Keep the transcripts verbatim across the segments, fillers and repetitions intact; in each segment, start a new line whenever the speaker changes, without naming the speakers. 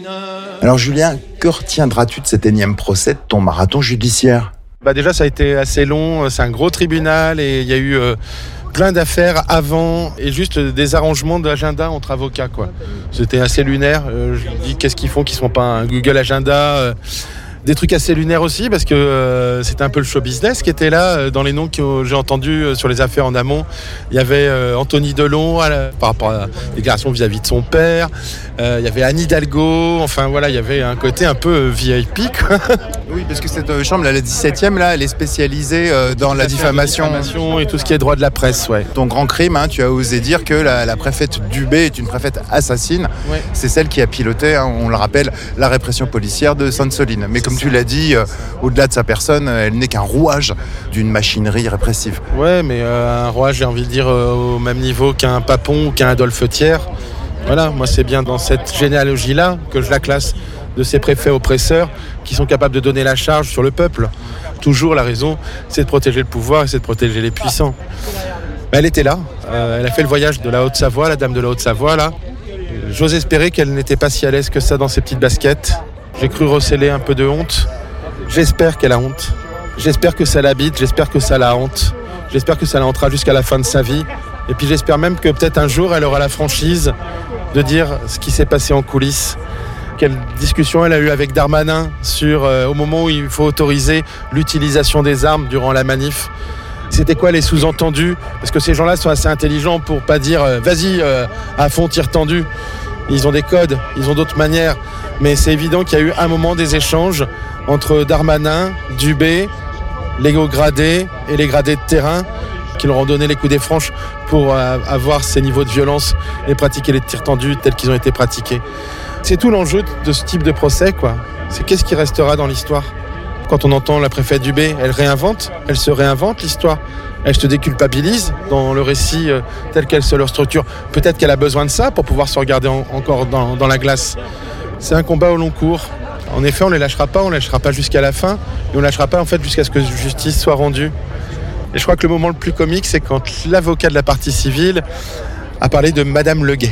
Alors Julien, que retiendras-tu de cet énième procès de ton marathon judiciaire ?
Bah déjà, ça a été assez long, c'est un gros tribunal et il y a eu euh, plein d'affaires avant et juste des arrangements d'agenda entre avocats, quoi. C'était assez lunaire. Euh, je me dis, qu'est-ce qu'ils font qu'ils ne sont pas un Google Agenda euh, Des trucs assez lunaires aussi parce que euh, c'était un peu le show business qui était là. Euh, dans les noms que j'ai entendus euh, sur les affaires en amont, il y avait euh, Anthony Delon à la, par rapport à la déclaration vis-à-vis de son père. Euh, il y avait Anne Hidalgo. Enfin voilà, il y avait un côté un peu euh, V I P, quoi.
Oui, parce que cette euh, chambre, là, la dix-septième, là, elle est spécialisée euh, dans la diffamation.
diffamation et tout ce qui est droit de la presse, ouais.
Ton grand crime, hein, tu as osé dire que la, la préfète Dubé est une préfète assassine.
Ouais.
C'est celle qui a piloté, hein, on le rappelle, la répression policière de Sainte-Soline. Mais comme tu l'as dit, euh, au-delà de sa personne, elle n'est qu'un rouage d'une machinerie répressive.
Ouais, mais euh, un rouage, j'ai envie de dire, euh, au même niveau qu'un Papon ou qu'un Adolphe Thiers. Voilà, moi c'est bien dans cette généalogie-là que je la classe, de ces préfets oppresseurs qui sont capables de donner la charge sur le peuple. Toujours la raison, c'est de protéger le pouvoir et c'est de protéger les puissants. Mais elle était là, euh, elle a fait le voyage de la Haute-Savoie, la dame de la Haute-Savoie, là. J'ose espérer qu'elle n'était pas si à l'aise que ça dans ses petites baskets. J'ai cru recéler un peu de honte. J'espère qu'elle a honte. J'espère que ça l'habite, j'espère que ça la hante. J'espère que ça la hantera jusqu'à la fin de sa vie. Et puis j'espère même que peut-être un jour, elle aura la franchise de dire ce qui s'est passé en coulisses. Quelle discussion elle a eue avec Darmanin sur, euh, au moment où il faut autoriser l'utilisation des armes durant la manif. C'était quoi les sous-entendus ? Parce que ces gens-là sont assez intelligents pour pas dire euh, « vas-y, euh, à fond, tir tendu ». Ils ont des codes, ils ont d'autres manières. Mais c'est évident qu'il y a eu un moment des échanges entre Darmanin, Dubé, les hauts gradés et les gradés de terrain qui leur ont donné les coups des franches pour euh, avoir ces niveaux de violence et pratiquer les tirs tendus tels qu'ils ont été pratiqués. C'est tout l'enjeu de ce type de procès, quoi. C'est qu'est-ce qui restera dans l'histoire. Quand on entend la préfète Dubé, elle réinvente, elle se réinvente l'histoire. Elle se déculpabilise dans le récit euh, tel qu'elle se leur structure. Peut-être qu'elle a besoin de ça pour pouvoir se regarder en, encore dans, dans la glace. C'est un combat au long cours. En effet, on ne les lâchera pas, on ne les lâchera pas jusqu'à la fin. Et on ne lâchera pas en fait jusqu'à ce que justice soit rendue. Et je crois que le moment le plus comique, c'est quand l'avocat de la partie civile a parlé de Madame Leguet.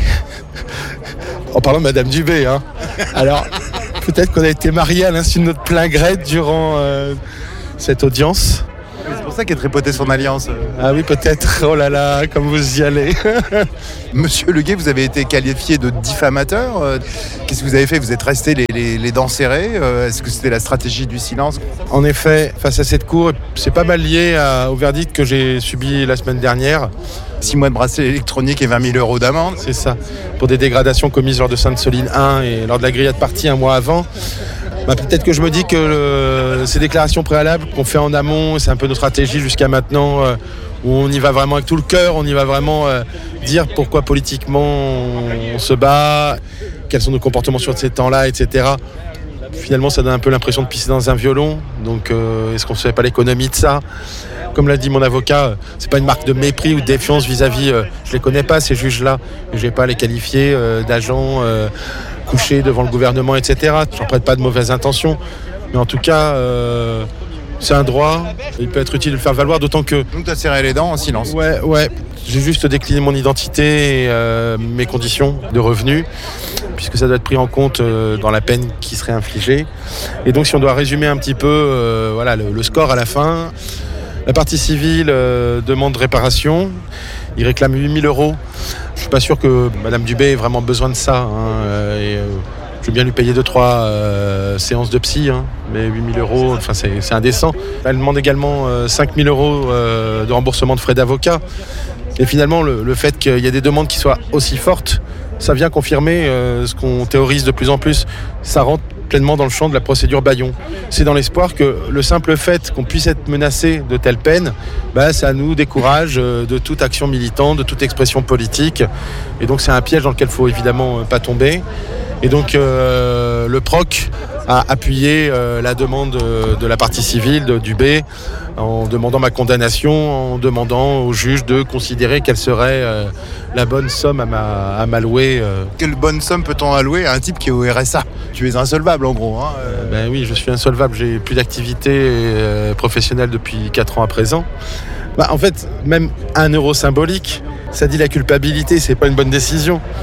En parlant de Madame Dubé, hein. Alors, peut-être qu'on a été mariés à l'insu de notre plein gré durant euh, cette audience.
C'est pour ça qu'est tripotée son alliance.
Ah oui, peut-être. Oh là là, comme vous y allez.
Monsieur Leguet, vous avez été qualifié de diffamateur. Qu'est-ce que vous avez fait ? Vous êtes resté les, les, les dents serrées ? Est-ce que c'était la stratégie du silence ?
En effet, face à cette cour, c'est pas mal lié à, au verdict que j'ai subi la semaine dernière.
Six mois de bracelet électronique et vingt mille euros d'amende.
C'est ça, pour des dégradations commises lors de Sainte-Soline un et lors de la grillade partie un mois avant. Bah, peut-être que je me dis que le, ces déclarations préalables qu'on fait en amont, c'est un peu notre stratégie jusqu'à maintenant, euh, où on y va vraiment avec tout le cœur, on y va vraiment euh, dire pourquoi politiquement on, on se bat, quels sont nos comportements sur ces temps-là, et cetera. Finalement, ça donne un peu l'impression de pisser dans un violon, donc euh, est-ce qu'on ne fait pas l'économie de ça ? Comme l'a dit mon avocat, c'est pas une marque de mépris ou de défiance vis-à-vis, euh, je les connais pas ces juges-là, je vais pas les qualifier euh, d'agents euh, couchés devant le gouvernement, et cetera. J'en prête pas de mauvaises intentions, mais en tout cas, euh, c'est un droit, il peut être utile de le faire valoir, d'autant que...
Donc tu as serré les dents en silence.
Ouais, ouais, j'ai juste décliné mon identité et euh, mes conditions de revenus, puisque ça doit être pris en compte euh, dans la peine qui serait infligée. Et donc si on doit résumer un petit peu euh, voilà, le, le score à la fin... La partie civile euh, demande réparation. Il réclame huit mille euros. Je ne suis pas sûr que Madame Dubé ait vraiment besoin de ça. Hein, euh, et, euh, je veux bien lui payer deux trois euh, séances de psy, hein, mais huit mille euros, enfin, c'est, c'est indécent. Elle demande également euh, cinq mille euros euh, de remboursement de frais d'avocat. Et finalement, le, le fait qu'il y ait des demandes qui soient aussi fortes, ça vient confirmer euh, ce qu'on théorise de plus en plus. Ça rentre pleinement dans le champ de la procédure Bayon. C'est dans l'espoir que le simple fait qu'on puisse être menacé de telle peine, bah, ça nous décourage de toute action militante, de toute expression politique. Et donc c'est un piège dans lequel il ne faut évidemment pas tomber. Et donc euh, le P R O C a appuyé euh, la demande de, de la partie civile de Dubé en demandant ma condamnation, en demandant au juge de considérer quelle serait euh, la bonne somme à, ma, à m'allouer. Euh.
Quelle bonne somme peut-on allouer à un type qui est au R S A ? Tu es insolvable en gros. Hein,
euh... Ben oui, je suis insolvable. J'ai plus d'activité euh, professionnelle depuis quatre ans à présent. Bah, en fait, même un euro symbolique, ça dit la culpabilité, c'est pas une bonne décision.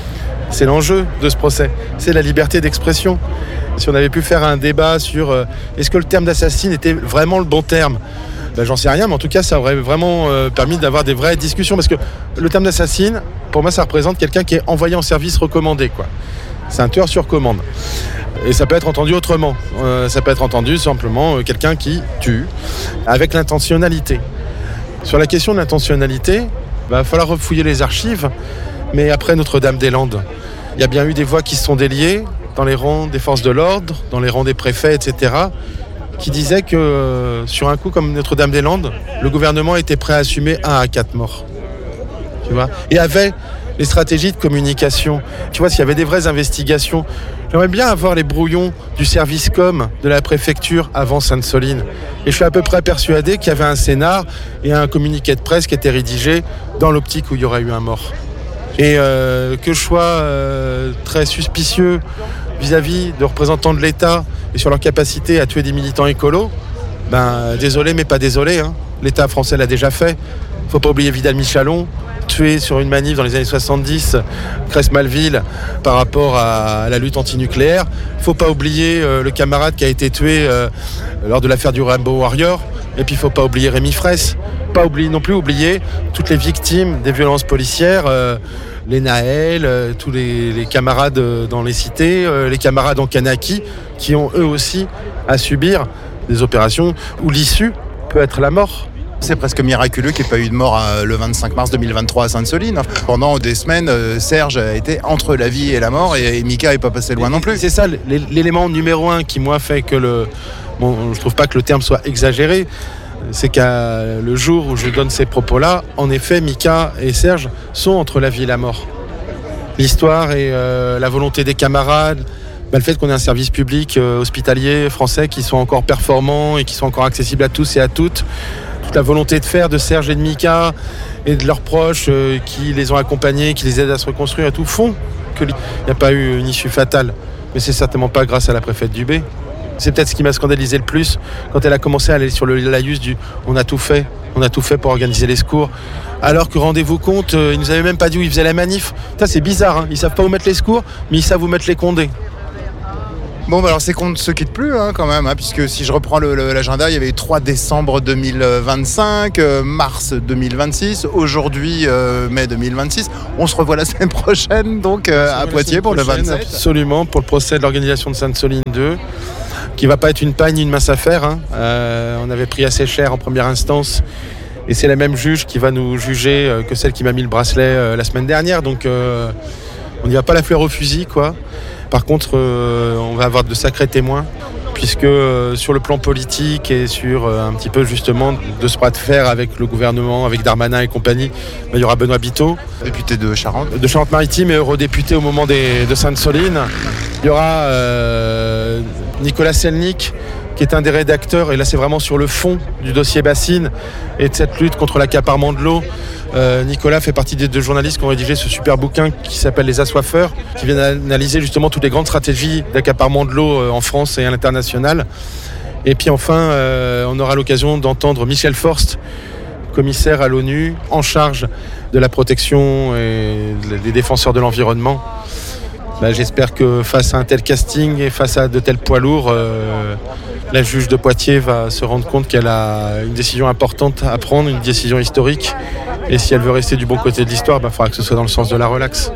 C'est l'enjeu de ce procès, c'est la liberté d'expression. Si on avait pu faire un débat sur euh, est-ce que le terme d'assassine était vraiment le bon terme, ben, j'en sais rien, mais en tout cas ça aurait vraiment euh, permis d'avoir des vraies discussions, parce que le terme d'assassine, pour moi ça représente quelqu'un qui est envoyé en service recommandé, quoi. C'est un tueur sur commande. Et ça peut être entendu autrement. Euh, ça peut être entendu simplement euh, quelqu'un qui tue avec l'intentionnalité. Sur la question de l'intentionnalité, il va falloir refouiller les archives, mais après Notre-Dame-des-Landes, il y a bien eu des voix qui se sont déliées dans les rangs des forces de l'ordre, dans les rangs des préfets, et cetera, qui disaient que euh, sur un coup comme Notre-Dame-des-Landes, le gouvernement était prêt à assumer un à quatre morts. Tu vois, et avait les stratégies de communication. Tu vois, s'il y avait des vraies investigations, j'aimerais bien avoir les brouillons du service com de la préfecture avant Sainte-Soline. Et je suis à peu près persuadé qu'il y avait un scénar et un communiqué de presse qui était rédigé dans l'optique où il y aurait eu un mort. Et euh, que je sois euh, très suspicieux vis-à-vis de représentants de l'État et sur leur capacité à tuer des militants écolos, ben désolé mais pas désolé, hein. L'État français l'a déjà fait. Faut pas oublier Vidal Michalon, tué sur une manif dans les années soixante-dix, Cress-Malville, par rapport à la lutte antinucléaire. Faut pas oublier euh, le camarade qui a été tué euh, lors de l'affaire du Rainbow Warrior. Et puis il faut pas oublier Rémi Fraisse. Pas oublier non plus oublier toutes les victimes des violences policières, euh, les Naël, euh, tous les, les camarades euh, dans les cités, euh, les camarades en Kanaki, qui ont eux aussi à subir des opérations où l'issue peut être la mort.
C'est presque miraculeux qu'il n'y ait pas eu de mort euh, le vingt-cinq mars deux mille vingt-trois à Sainte-Soline. Pendant des semaines, euh, Serge a été entre la vie et la mort, et, et Mika n'est pas passé loin non plus.
C'est ça l'élément numéro un qui, moi, fait que le... Bon, je trouve pas que le terme soit exagéré. C'est qu'à le jour où je donne ces propos-là, en effet, Mika et Serge sont entre la vie et la mort. L'histoire et euh, la volonté des camarades, bah, le fait qu'on ait un service public euh, hospitalier français qui soit encore performant et qui soit encore accessible à tous et à toutes, toute la volonté de faire de Serge et de Mika et de leurs proches euh, qui les ont accompagnés, qui les aident à se reconstruire et tout, font qu'il n'y a pas eu une issue fatale. Mais c'est certainement pas grâce à la préfète Dubé. C'est peut-être ce qui m'a scandalisé le plus quand elle a commencé à aller sur le laïus du « on a tout fait, on a tout fait pour organiser les secours ». Alors que, rendez-vous compte, euh, ils nous avaient même pas dit où ils faisaient la manif. Ça, c'est bizarre, hein. Ils savent pas où mettre les secours, mais ils savent où mettre les condés.
Bon, bah alors c'est qu'on ne se quitte plus hein, quand même, hein, puisque si je reprends le, le, l'agenda, il y avait eu trois décembre deux mille vingt-cinq, euh, mars deux mille vingt-six, aujourd'hui euh, mai deux mille vingt-six. On se revoit la semaine prochaine, donc euh, à Poitiers pour le vingt-sept.
Absolument, pour le procès de l'organisation de Sainte-Soline deux, qui ne va pas être une paille ni une mince affaire. Hein. Euh, on avait pris assez cher en première instance, et c'est la même juge qui va nous juger euh, que celle qui m'a mis le bracelet euh, la semaine dernière, donc euh, on n'y va pas la fleur au fusil, quoi. Par contre, euh, on va avoir de sacrés témoins, puisque euh, sur le plan politique et sur euh, un petit peu justement de ce bras de fer avec le gouvernement, avec Darmanin et compagnie, bah, il y aura Benoît Biteau,
député de Charente,
de Charente-Maritime et eurodéputé au moment des, de Sainte-Soline. Il y aura euh, Nicolas Selnik, qui est un des rédacteurs, et là c'est vraiment sur le fond du dossier Bassine et de cette lutte contre l'accaparement de l'eau. Euh, Nicolas fait partie des deux journalistes qui ont rédigé ce super bouquin qui s'appelle Les Assoiffeurs, qui vient analyser justement toutes les grandes stratégies d'accaparement de l'eau en France et à l'international. Et puis enfin, euh, on aura l'occasion d'entendre Michel Forst, commissaire à l'ONU, en charge de la protection et des défenseurs de l'environnement. Bah, j'espère que face à un tel casting et face à de tels poids lourds, euh, la juge de Poitiers va se rendre compte qu'elle a une décision importante à prendre, une décision historique. Et si elle veut rester du bon côté de l'histoire, bah, il faudra que ce soit dans le sens de la relaxe.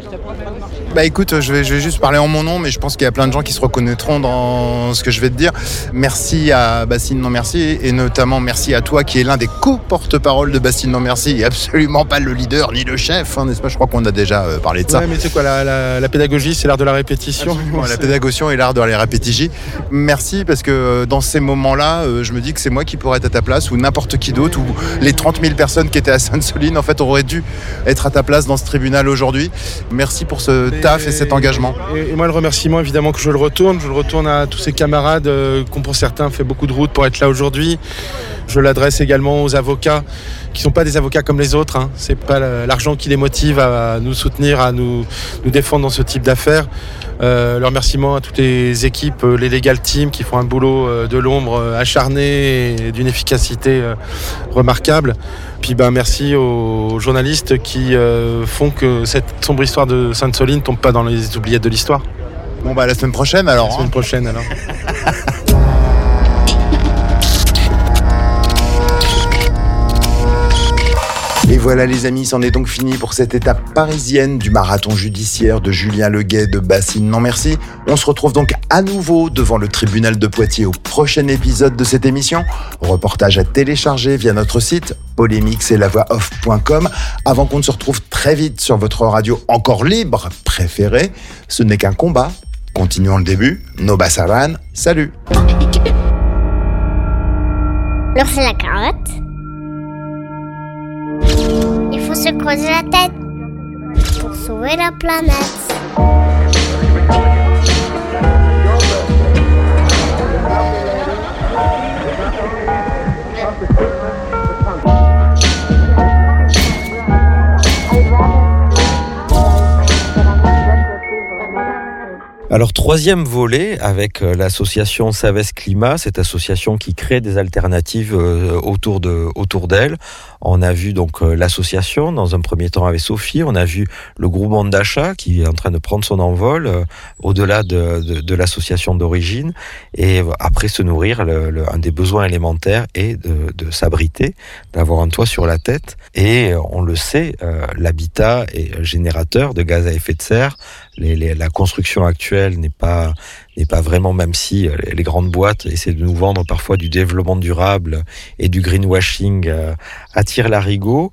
Bah écoute, je vais, je vais juste parler en mon nom, mais je pense qu'il y a plein de gens qui se reconnaîtront dans ce que je vais te dire. Merci à Bassine Non Merci, et notamment merci à toi qui est l'un des co-porte-parole de Bassine Non Merci, et absolument pas le leader ni le chef, hein, n'est-ce pas ? Je crois qu'on a déjà euh, parlé de ça.
Ouais, mais c'est quoi, la, la, la pédagogie, c'est l'art de la répétition.
La pédagogie et l'art de la répétition. Merci, parce que dans ces moments-là, euh, je me dis que c'est moi qui pourrais être à ta place, ou n'importe qui d'autre, ou les trente mille personnes qui étaient à Sainte-Soline, en fait, auraient dû être à ta place dans ce tribunal aujourd'hui. Merci pour ce taf et cet engagement.
Et, et moi, le remerciement, évidemment, que je le retourne. Je le retourne à tous ces camarades euh, qui ont pour certains fait beaucoup de route pour être là aujourd'hui. Je l'adresse également aux avocats qui sont pas des avocats comme les autres. Hein. C'est pas l'argent qui les motive à nous soutenir, à nous, nous défendre dans ce type d'affaires. Euh, le remerciement à toutes les équipes, les legal teams qui font un boulot de l'ombre acharné et d'une efficacité remarquable. Puis ben, merci aux journalistes qui euh, font que cette sombre histoire de Sainte-Soline ne tombe pas dans les oubliettes de l'histoire.
Bon bah la semaine prochaine alors.
La semaine hein. prochaine alors.
Et voilà les amis, c'en est donc fini pour cette étape parisienne du marathon judiciaire de Julien Leguet de Bassine Non Merci. On se retrouve donc à nouveau devant le tribunal de Poitiers au prochain épisode de cette émission. Reportage à télécharger via notre site polémix et la voix off point com. Avant qu'on ne se retrouve très vite sur votre radio encore libre préférée, ce n'est qu'un combat. Continuons le début. No Bassaran, salut.
Alors c'est la carotte. Il faut se creuser la tête pour sauver la planète.
Alors, troisième volet avec l'association Savès Climat, cette association qui crée des alternatives autour de, autour d'elle. On a vu donc l'association, dans un premier temps avec Sophie, on a vu le groupement d'achat qui est en train de prendre son envol euh, au-delà de, de, de l'association d'origine, et après se nourrir, le, le, un des besoins élémentaires est de, de s'abriter, d'avoir un toit sur la tête, et on le sait, euh, l'habitat est générateur de gaz à effet de serre. Les, les, la construction actuelle n'est pas n'est pas vraiment, même si les grandes boîtes essaient de nous vendre parfois du développement durable et du greenwashing euh, à tire-larigot,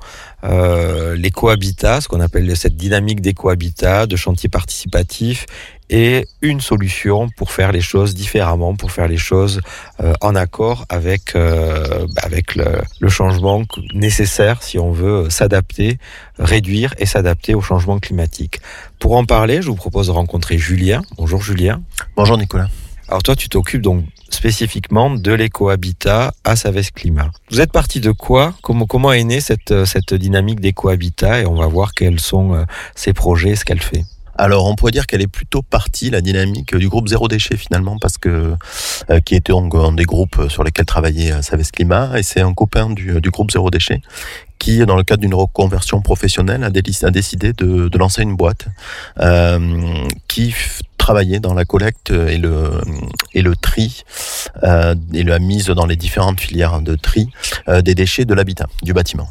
euh, l'écohabitat, ce qu'on appelle cette dynamique d'écohabitat, de chantier participatif, est une solution pour faire les choses différemment, pour faire les choses euh, en accord avec euh, avec le, le changement nécessaire si on veut s'adapter, réduire et s'adapter au changement climatique. Pour en parler, je vous propose de rencontrer Julien. Bonjour Julien.
Bonjour Nicolas.
Alors toi, tu t'occupes donc spécifiquement de l'écohabitat à Savès Climat. Vous êtes parti de quoi ? Comment, comment est née cette, cette dynamique d'écohabitat ? Et on va voir quels sont euh, ses projets, ce qu'elle fait.
Alors, on pourrait dire qu'elle est plutôt partie, la dynamique du groupe Zéro Déchet, finalement, parce que, euh, qui était donc un des groupes sur lesquels travaillait Savès Climat, et c'est un copain du, du groupe Zéro Déchet qui, dans le cadre d'une reconversion professionnelle, a, dé- a décidé de, de lancer une boîte euh, qui f- travaillait dans la collecte et le, et le tri, euh, et la mise dans les différentes filières de tri euh, des déchets de l'habitat, du bâtiment.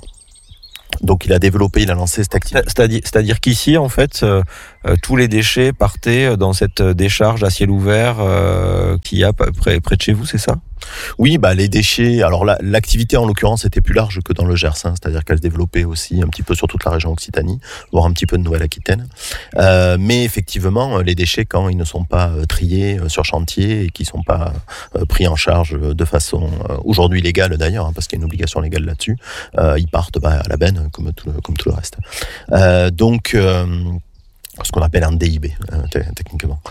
Donc il a développé, il a lancé cette activité.
C'est-à-dire, c'est-à-dire qu'ici, en fait, euh, euh, tous les déchets partaient dans cette décharge à ciel ouvert euh, qu'il y a près, près de chez vous, c'est ça ?
Oui, bah les déchets. Alors là, l'activité en l'occurrence était plus large que dans le Gers, hein, c'est-à-dire qu'elle se développait aussi un petit peu sur toute la région Occitanie, voire un petit peu de Nouvelle-Aquitaine. Euh, mais effectivement, les déchets, quand ils ne sont pas triés sur chantier et qui ne sont pas euh, pris en charge de façon euh, aujourd'hui légale d'ailleurs, hein, parce qu'il y a une obligation légale là-dessus, euh, ils partent bah, à la benne comme tout le, comme tout le reste. Euh, donc euh, ce qu'on appelle un D I B euh, t- techniquement.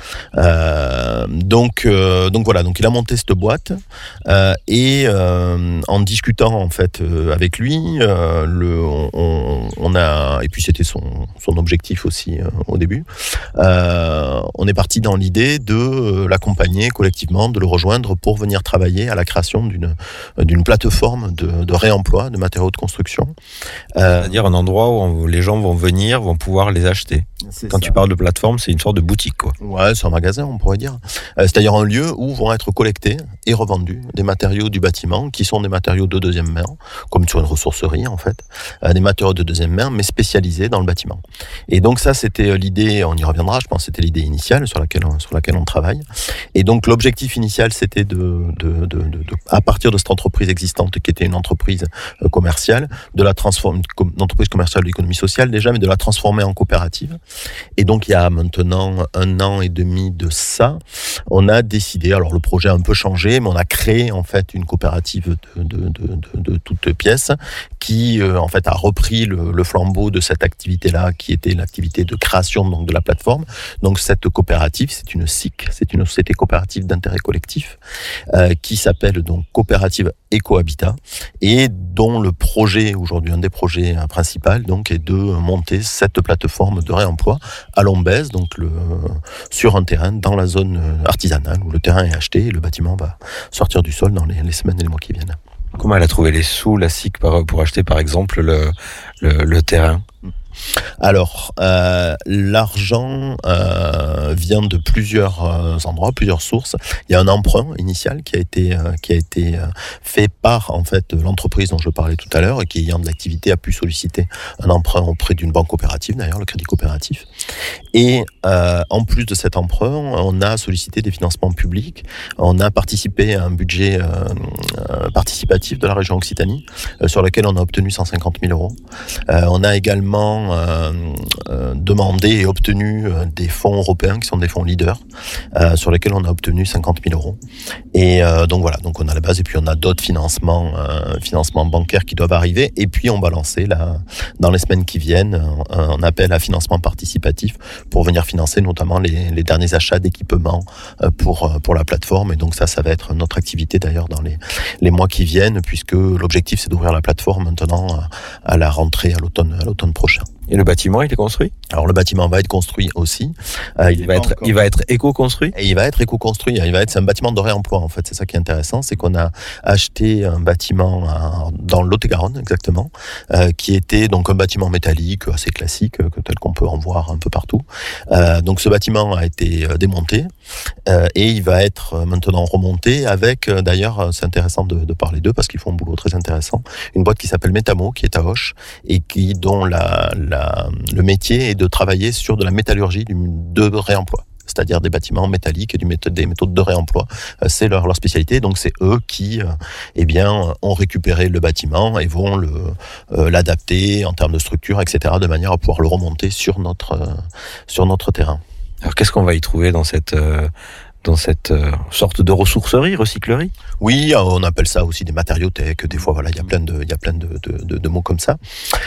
Euh, donc, euh, donc voilà, donc il a monté cette boîte euh, et euh, en discutant en fait euh, avec lui, euh, le, on, on a et puis c'était son son objectif aussi euh, au début. Euh, on est parti dans l'idée de euh, l'accompagner collectivement, de le rejoindre pour venir travailler à la création d'une d'une plateforme de, de réemploi de matériaux de construction.
Euh, C'est-à-dire un endroit où on, les gens vont venir, vont pouvoir les acheter.
C'est
Quand
ça.
tu parles de plateforme, c'est une sorte de boutique, quoi.
Ouais, c'est un magasin, on pourrait dire. Euh, c'est-à-dire un lieu où vont être collectés et revendus des matériaux du bâtiment qui sont des matériaux de deuxième main, comme sur une ressourcerie en fait, euh, des matériaux de deuxième main mais spécialisés dans le bâtiment. Et donc ça, c'était l'idée. On y reviendra, je pense. C'était l'idée initiale sur laquelle on, sur laquelle on travaille. Et donc l'objectif initial, c'était de, de, de, de, de à partir de cette entreprise existante qui était une entreprise euh, commerciale, de la transformer, une entreprise commerciale de l'économie sociale déjà, mais de la transformer en coopérative. Et donc, il y a maintenant un an et demi de ça, on a décidé, alors le projet a un peu changé, mais on a créé en fait une coopérative de, de, de, de, de toutes pièces qui euh, en fait a repris le, le flambeau de cette activité-là, qui était l'activité de création donc de la plateforme. Donc cette coopérative, c'est une S I C, c'est une société coopérative d'intérêt collectif euh, qui s'appelle donc Coopérative Ecohabitat et dont le projet aujourd'hui, un des projets euh, principaux, donc est de monter cette plateforme de réemploi à Lombez, donc le, sur un terrain dans la zone artisanale où le terrain est acheté et le bâtiment va sortir du sol dans les, les semaines et les mois qui viennent.
Comment elle a trouvé les sous, la S I C, pour acheter par exemple le, le, le terrain ?
Alors, euh, l'argent euh, vient de plusieurs euh, endroits, plusieurs sources. Il y a un emprunt initial qui a été euh, qui a été euh, fait par en fait l'entreprise dont je parlais tout à l'heure et qui, ayant de l'activité, a pu solliciter un emprunt auprès d'une banque coopérative, d'ailleurs le Crédit Coopératif. Et euh, en plus de cet emprunt, on a sollicité des financements publics. On a participé à un budget euh, euh, participatif de la région Occitanie euh, sur lequel on a obtenu cent cinquante mille euros. Euh, on a également Euh, euh, demandé et obtenu euh, des fonds européens qui sont des fonds leaders euh, sur lesquels on a obtenu cinquante mille euros. Et euh, donc voilà, donc on a la base et puis on a d'autres financements, euh, financements bancaires qui doivent arriver et puis on va lancer là, dans les semaines qui viennent un, un appel à financement participatif pour venir financer notamment les, les derniers achats d'équipements euh, pour, pour la plateforme et donc ça, ça va être notre activité d'ailleurs dans les, les mois qui viennent puisque l'objectif c'est d'ouvrir la plateforme maintenant à, à la rentrée à l'automne, à l'automne prochain.
Et le bâtiment, il est construit ?
Alors le bâtiment va être construit aussi. Euh, il,
il, va être, il va être éco-construit ?
Et il va être éco-construit. Il va être, c'est un bâtiment de réemploi en fait. C'est ça qui est intéressant, c'est qu'on a acheté un bâtiment à, dans le Lot-et-Garonne exactement, euh, qui était donc un bâtiment métallique assez classique, que tel qu'on peut en voir un peu partout. Euh, donc ce bâtiment a été démonté euh, et il va être maintenant remonté avec, euh, d'ailleurs, c'est intéressant de, de parler d'eux parce qu'ils font un boulot très intéressant. Une boîte qui s'appelle Metamo, qui est à Auch et qui dont la, la le métier est de travailler sur de la métallurgie de réemploi, c'est-à-dire des bâtiments métalliques et du méthode, des méthodes de réemploi. C'est leur, leur spécialité, donc c'est eux qui eh bien, ont récupéré le bâtiment et vont le, euh, l'adapter en termes de structure, et cetera, de manière à pouvoir le remonter sur notre, euh, sur notre terrain.
Alors qu'est-ce qu'on va y trouver dans cette... Euh... dans cette euh, sorte de ressourcerie, recyclerie ?
Oui, on appelle ça aussi des matériothèques. Des fois, voilà, il y a plein de, il y a plein de, de, de, de mots comme ça.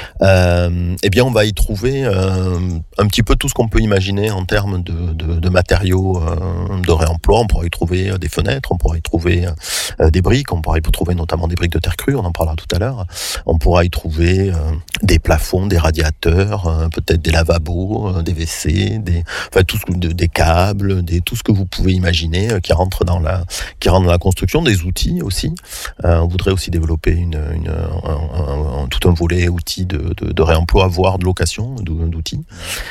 Euh, eh bien, on va y trouver euh, un petit peu tout ce qu'on peut imaginer en termes de, de, de matériaux euh, de réemploi. On pourra y trouver des fenêtres, on pourra y trouver euh, des briques, on pourra y trouver notamment des briques de terre crue, on en parlera tout à l'heure. On pourra y trouver euh, des plafonds, des radiateurs, euh, peut-être des lavabos, euh, des W C, des, enfin, tout ce, de, des câbles, des, tout ce que vous pouvez imaginer qui rentre dans la qui rentre dans la construction, des outils aussi. Euh, on voudrait aussi développer une, une un, un, un, tout un volet outils de, de, de réemploi, voire de location d'outils.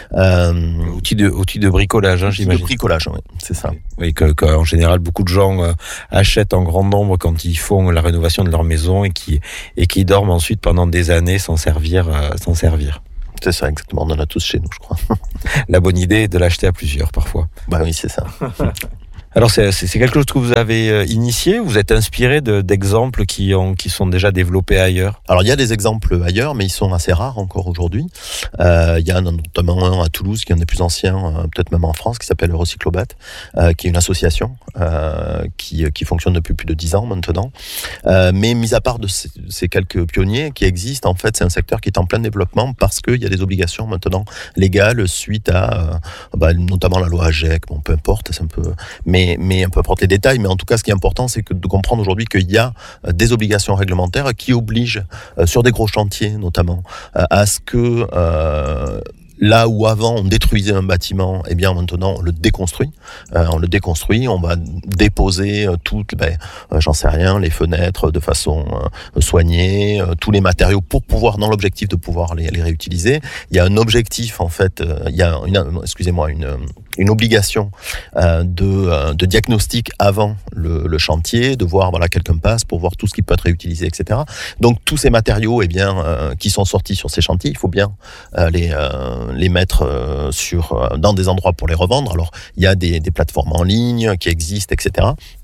Euh, outils de outils de bricolage, hein, j'imagine.
De bricolage, oui, c'est ça.
Oui, que, que en général beaucoup de gens euh, achètent en grand nombre quand ils font la rénovation de leur maison et qui et qui dorment ensuite pendant des années sans servir euh, sans servir.
C'est ça, exactement. On en a tous chez nous, je crois.
La bonne idée est de l'acheter à plusieurs, parfois.
Bah oui, c'est ça.
Alors, c'est, c'est quelque chose que vous avez initié ? Vous êtes inspiré de, d'exemples qui, ont, qui sont déjà développés ailleurs ?
Alors, il y a des exemples ailleurs, mais ils sont assez rares encore aujourd'hui. Euh, il y a notamment un à Toulouse, qui est un des plus anciens, euh, peut-être même en France, qui s'appelle Recyclobat, euh, qui est une association euh, qui, qui fonctionne depuis plus de dix ans maintenant. Euh, mais mis à part de ces, ces quelques pionniers qui existent, en fait, c'est un secteur qui est en plein développement parce qu'il y a des obligations maintenant légales suite à euh, bah, notamment la loi AGEC, bon, peu importe, c'est un peu... Mais Mais, mais peu importe les détails, mais en tout cas, ce qui est important, c'est que de comprendre aujourd'hui qu'il y a des obligations réglementaires qui obligent, euh, sur des gros chantiers notamment, euh, à ce que euh, là où avant on détruisait un bâtiment, eh bien maintenant on le déconstruit. Euh, on le déconstruit, on va déposer euh, toutes, ben, euh, j'en sais rien, les fenêtres de façon euh, soignée, euh, tous les matériaux pour pouvoir, dans l'objectif de pouvoir les, les réutiliser. Il y a un objectif en fait, euh, il y a une, excusez-moi, une une obligation euh, de, euh, de diagnostic avant le, le chantier, de voir voilà quelqu'un passe pour voir tout ce qui peut être réutilisé, et cetera. Donc tous ces matériaux, eh bien, euh, qui sont sortis sur ces chantiers, il faut bien euh, les euh, les mettre euh, sur euh, dans des endroits pour les revendre. Alors il y a des, des plateformes en ligne qui existent, et cetera.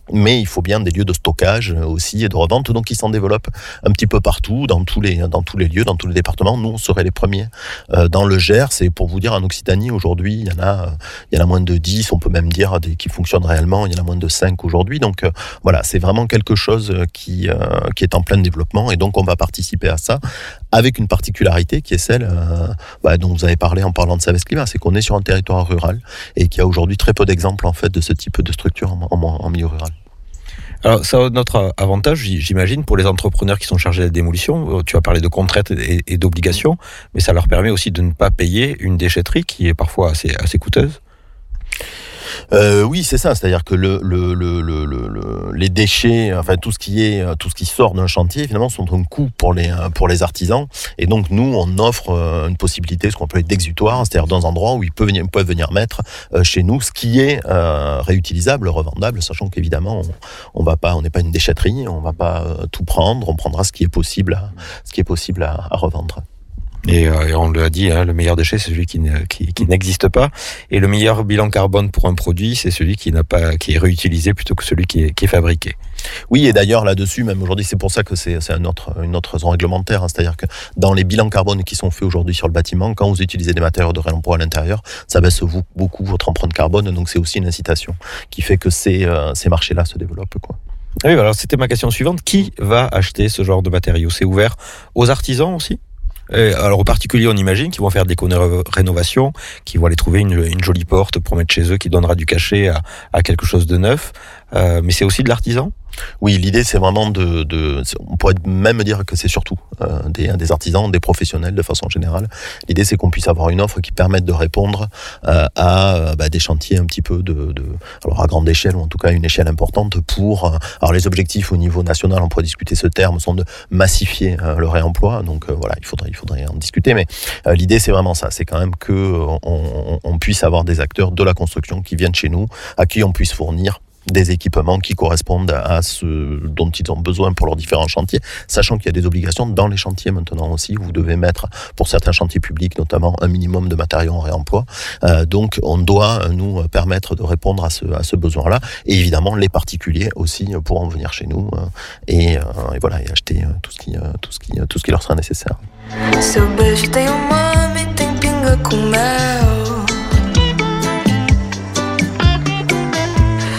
mais il faut bien des lieux de stockage aussi et de revente, donc ils s'en développent un petit peu partout, dans tous les, dans tous les lieux, dans tous les départements. Nous, on serait les premiers euh, dans le Gers, et pour vous dire, en Occitanie, aujourd'hui, il y en a, il y en a moins de dix, on peut même dire, des, qui fonctionnent réellement, il y en a moins de cinq aujourd'hui, donc euh, voilà, c'est vraiment quelque chose qui, euh, qui est en plein développement, et donc on va participer à ça, avec une particularité qui est celle euh, bah, dont vous avez parlé en parlant de Savès Climat, c'est qu'on est sur un territoire rural, et qu'il y a aujourd'hui très peu d'exemples en fait, de ce type de structure en, en, en milieu rural.
Alors, ça a notre avantage, j'imagine, pour les entrepreneurs qui sont chargés de la démolition. Tu as parlé de contraintes et, et d'obligations, mais ça leur permet aussi de ne pas payer une déchetterie qui est parfois assez, assez coûteuse.
Euh, oui, c'est ça. C'est-à-dire que le, le, le, le, le, les déchets, enfin tout ce qui est, tout ce qui sort d'un chantier, finalement, sont un coût pour les pour les artisans. Et donc nous, on offre une possibilité, ce qu'on appelle d'exutoire, c'est-à-dire dans un endroit où ils peuvent venir, peuvent venir mettre euh, chez nous ce qui est euh, réutilisable, revendable, sachant qu'évidemment, on, on va pas, on n'est pas une déchetterie, on va pas euh, tout prendre, on prendra ce qui est possible, à, ce qui est possible à, à revendre.
Et, euh, et on l'a dit, hein, le meilleur déchet, c'est celui qui, ne, qui, qui n'existe pas. Et le meilleur bilan carbone pour un produit, c'est celui qui n'a pas, qui est réutilisé plutôt que celui qui est, qui est fabriqué.
Oui, et d'ailleurs là-dessus, même aujourd'hui, c'est pour ça que c'est, c'est un autre, une autre raison réglementaire. Hein, c'est-à-dire que dans les bilans carbone qui sont faits aujourd'hui sur le bâtiment, quand vous utilisez des matériaux de réemploi à l'intérieur, ça baisse vous, beaucoup votre empreinte carbone. Donc c'est aussi une incitation qui fait que ces, euh, ces marchés-là se développent, quoi.
Oui, alors c'était ma question suivante. Qui va acheter ce genre de matériaux ? C'est ouvert aux artisans aussi ? Et alors, au particulier, on imagine qu'ils vont faire des rénovations, qu'ils vont aller trouver une, une jolie porte pour mettre chez eux, qui donnera du cachet à, à quelque chose de neuf. Euh, mais c'est aussi de l'artisan ?
Oui, l'idée, c'est vraiment de, de... On pourrait même dire que c'est surtout euh, des, des artisans, des professionnels de façon générale. L'idée, c'est qu'on puisse avoir une offre qui permette de répondre euh, à bah, des chantiers un petit peu de, de... Alors, à grande échelle, ou en tout cas à une échelle importante pour... Euh, alors, les objectifs au niveau national, on pourrait discuter ce terme, sont de massifier euh, le réemploi. Donc, euh, voilà, il faudrait, il faudrait en discuter. Mais euh, l'idée, c'est vraiment ça. C'est quand même que euh, on, on puisse avoir des acteurs de la construction qui viennent chez nous, à qui on puisse fournir des équipements qui correspondent à ce dont ils ont besoin pour leurs différents chantiers, sachant qu'il y a des obligations dans les chantiers maintenant aussi, où vous devez mettre, pour certains chantiers publics notamment, un minimum de matériaux en réemploi. Euh, donc on doit nous permettre de répondre à ce, à ce besoin-là, et évidemment les particuliers aussi pourront venir chez nous euh, et, euh, et voilà, et acheter tout ce qui, tout ce qui, tout ce qui leur sera nécessaire.
Seu beijo tem uma, me tem pinga com mel.